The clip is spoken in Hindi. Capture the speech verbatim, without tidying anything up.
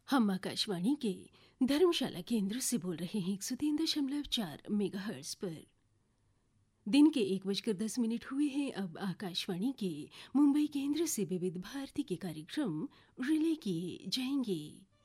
हम आकाशवाणी के धर्मशाला केंद्र से बोल रहे हैं एक सौ तीन दशमलव चार मेगाहर्ट्ज पर। दिन के एक बजकर दस मिनट हुए हैं। अब आकाशवाणी के मुंबई केंद्र से विविध भारती के कार्यक्रम रिले किए जाएंगे।